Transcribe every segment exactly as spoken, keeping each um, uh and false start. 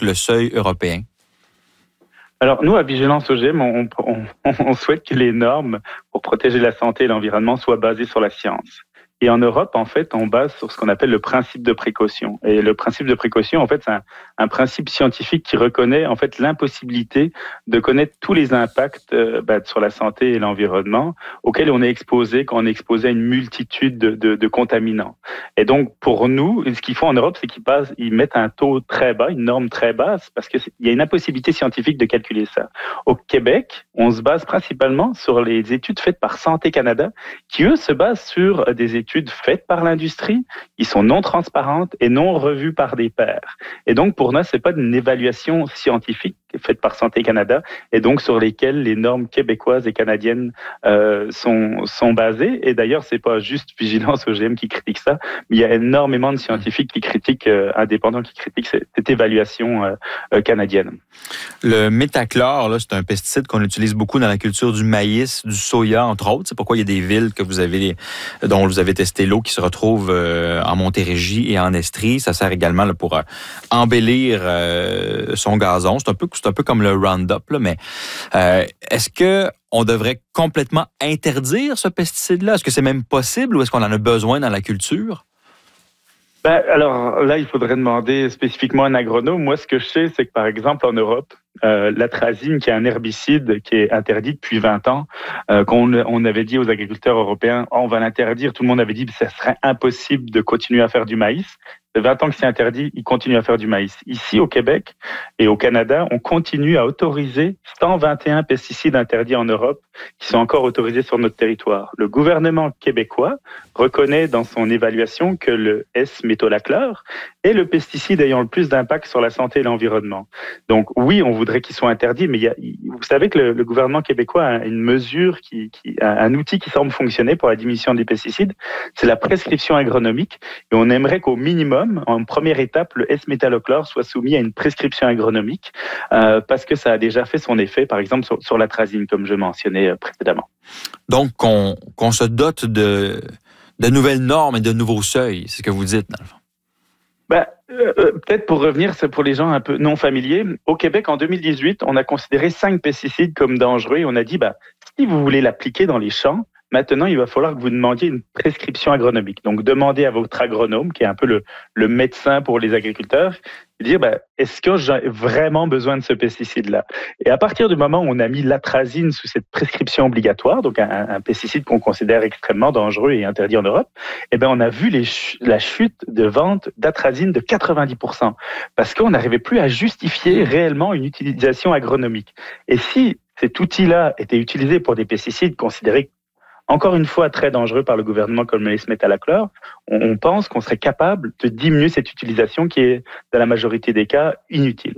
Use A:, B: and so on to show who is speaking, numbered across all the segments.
A: le seuil européen?
B: Alors, nous, à Vigilance O G M, on, on, on souhaite que les normes pour protéger la santé et l'environnement soient basées sur la science. Et en Europe, en fait, on base sur ce qu'on appelle le principe de précaution. Et le principe de précaution, en fait, c'est un, un principe scientifique qui reconnaît, en fait, l'impossibilité de connaître tous les impacts euh, bah, sur la santé et l'environnement auxquels on est exposé quand on est exposé à une multitude de, de, de contaminants. Et donc, pour nous, ce qu'ils font en Europe, c'est qu'ils passent, ils mettent un taux très bas, une norme très basse, parce qu'il y a une impossibilité scientifique de calculer ça. Au Québec, on se base principalement sur les études faites par Santé Canada, qui, eux, se basent sur des études faites par l'industrie, qui sont non transparentes et non revues par des pairs. Et donc, pour nous, c'est pas une évaluation scientifique faite par Santé Canada et donc sur lesquelles les normes québécoises et canadiennes euh, sont, sont basées. Et d'ailleurs, c'est pas juste Vigilance O G M qui critique ça, mais il y a énormément de scientifiques qui critiquent, euh, indépendants qui critiquent cette, cette évaluation euh, euh, canadienne.
A: Le métachlore, là, c'est un pesticide qu'on utilise beaucoup dans la culture du maïs, du soya, entre autres. C'est pourquoi il y a des villes que vous avez, dont vous avez testé l'eau qui se retrouvent euh, en Montérégie et en Estrie. Ça sert également là, pour euh, embellir euh, son gazon. C'est un peu C'est un peu comme le Roundup, là, mais euh, est-ce qu'on devrait complètement interdire ce pesticide-là? Est-ce que c'est même possible ou est-ce qu'on en a besoin dans la culture?
B: Ben, alors là, il faudrait demander spécifiquement à un agronome. Moi, ce que je sais, c'est que par exemple en Europe, euh, l'atrazine, qui est un herbicide qui est interdit depuis vingt ans, euh, qu'on on avait dit aux agriculteurs européens, oh, on va l'interdire. Tout le monde avait dit que ça serait impossible de continuer à faire du maïs. Ça fait vingt ans que c'est interdit, ils continuent à faire du maïs. Ici, au Québec et au Canada, on continue à autoriser cent vingt et un pesticides interdits en Europe qui sont encore autorisés sur notre territoire. Le gouvernement québécois reconnaît dans son évaluation que le S-métolachlore est le pesticide ayant le plus d'impact sur la santé et l'environnement. Donc oui, on voudrait qu'il soit interdit, mais il y a, vous savez que le, le gouvernement québécois a une mesure, qui, qui, un outil qui semble fonctionner pour la diminution des pesticides, c'est la prescription agronomique. Et on aimerait qu'au minimum, en première étape, le S-métolachlore soit soumis à une prescription agronomique euh, parce que ça a déjà fait son effet, par exemple, sur, sur l'atrazine, comme je mentionnais euh, précédemment.
A: Donc, qu'on, qu'on se dote de, de nouvelles normes et de nouveaux seuils, c'est ce que vous dites, dans le fond.
B: Ben, euh, peut-être pour revenir, c'est pour les gens un peu non familiers. Au Québec, en deux mille dix-huit, on a considéré cinq pesticides comme dangereux et on a dit, ben, si vous voulez l'appliquer dans les champs, maintenant, il va falloir que vous demandiez une prescription agronomique. Donc, demandez à votre agronome, qui est un peu le, le médecin pour les agriculteurs, de dire, ben, est-ce que j'ai vraiment besoin de ce pesticide-là? Et à partir du moment où on a mis l'atrazine sous cette prescription obligatoire, donc un, un pesticide qu'on considère extrêmement dangereux et interdit en Europe, eh ben, on a vu les ch- la chute de vente d'atrazine de quatre-vingt-dix pour cent parce qu'on n'arrivait plus à justifier réellement une utilisation agronomique. Et si cet outil-là était utilisé pour des pesticides considérés encore une fois très dangereux par le gouvernement comme le S-métolachlore, on, on pense qu'on serait capable de diminuer cette utilisation qui est, dans la majorité des cas, inutile.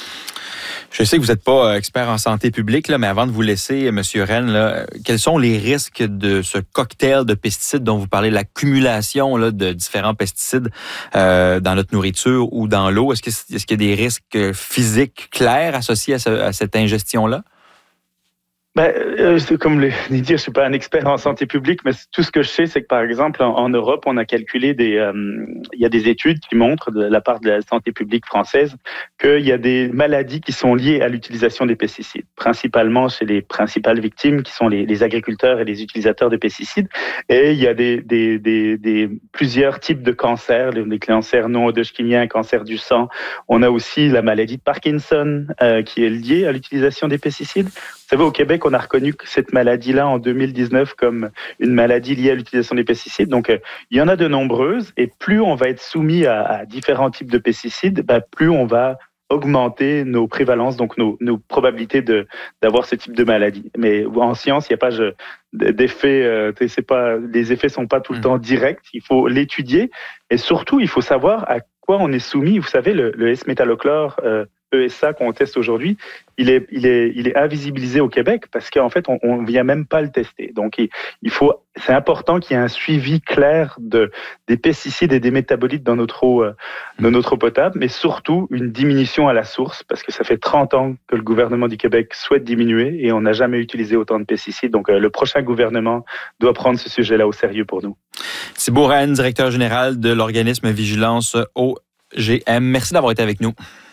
A: Je sais que vous n'êtes pas expert en santé publique, là, mais avant de vous laisser, M. Rennes, là, quels sont les risques de ce cocktail de pesticides dont vous parlez, l'accumulation là, de différents pesticides euh, dans notre nourriture ou dans l'eau? Est-ce, que, est-ce qu'il y a des risques physiques clairs associés à, ce, à cette ingestion-là?
B: Ben, euh, c'est comme les, les dire, je suis pas un expert en santé publique, mais tout ce que je sais, c'est que par exemple en, en Europe, on a calculé des, euh, il y a des études qui montrent de la part de la santé publique française qu'il y a des maladies qui sont liées à l'utilisation des pesticides, principalement chez les principales victimes qui sont les, les agriculteurs et les utilisateurs de pesticides. Et il y a des, des, des, des plusieurs types de cancers, les cancers non hodgkiniens, cancer du sang. On a aussi la maladie de Parkinson euh, qui est liée à l'utilisation des pesticides. Vous savez, au Québec, on a reconnu cette maladie-là en deux mille dix-neuf comme une maladie liée à l'utilisation des pesticides. Donc, euh, il y en a de nombreuses et plus on va être soumis à, à différents types de pesticides, ben, plus on va augmenter nos prévalences, donc nos, nos probabilités de, d'avoir ce type de maladie. Mais en science, il n'y a pas je, d'effet, euh, c'est pas, les effets sont pas tout le mmh. temps directs. Il faut l'étudier et surtout, il faut savoir à quoi on est soumis. Vous savez, le, le S-métolachlore, euh, E S A qu'on teste aujourd'hui, il est, il est, il est invisibilisé au Québec parce qu'en fait, on ne vient même pas le tester. Donc, il, il faut, c'est important qu'il y ait un suivi clair de, des pesticides et des métabolites dans notre eau, euh, dans notre eau potable, mais surtout une diminution à la source parce que ça fait trente ans que le gouvernement du Québec souhaite diminuer et on n'a jamais utilisé autant de pesticides. Donc, euh, le prochain gouvernement doit prendre ce sujet-là au sérieux pour nous.
A: Thibault Rennes, directeur général de l'organisme Vigilance O G M. Merci d'avoir été avec nous.